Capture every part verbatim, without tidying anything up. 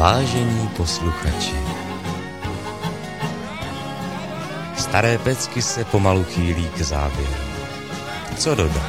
Vážení posluchači, staré pecky se pomalu chýlí k závěru. Co dodat?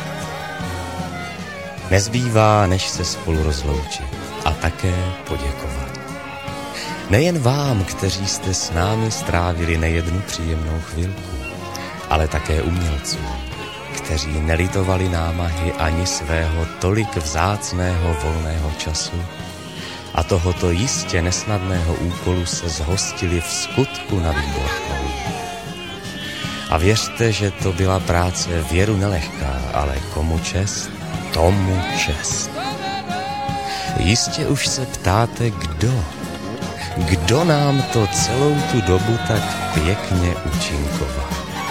Nezbývá, než se spolu rozloučit a také poděkovat. Nejen vám, kteří jste s námi strávili nejednu příjemnou chvilku, ale také umělcům, kteří nelitovali námahy ani svého tolik vzácného volného času a tohoto jistě nesnadného úkolu se zhostili v skutku na výbornou. A věřte, že to byla práce věru nelehká, ale komu čest, tomu čest. Jistě už se ptáte, kdo? Kdo nám to celou tu dobu tak pěkně účinkoval?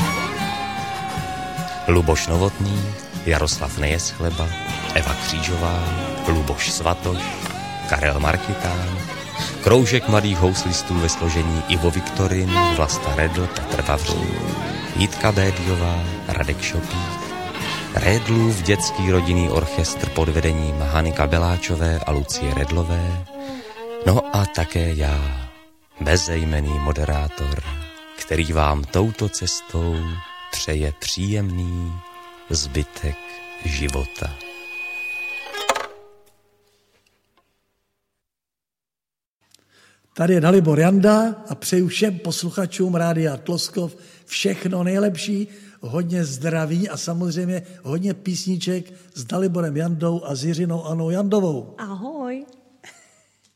Luboš Novotný, Jaroslav Nejeschleba, Eva Křížová, Luboš Svatoš, Karel Markitán, kroužek mladých houslistů ve složení Ivo Viktorin, Vlasta Redl, Petr Vavřín, Jitka Bédiová, Radek Šopík, Redlův dětský rodinný orchestr pod vedením Hany Kabeláčové a Lucie Redlové, no a také já, bezejmenný moderátor, který vám touto cestou přeje příjemný zbytek života. Tady je Dalibor Janda a přeju všem posluchačům Rádia Tloskov všechno nejlepší, hodně zdraví a samozřejmě hodně písniček s Daliborem Jandou a s Jiřinou Anou Jandovou. Ahoj.